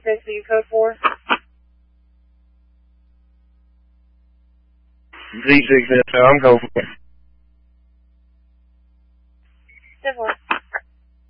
6, will you code 4? Z6, I'm going for it. 10-4.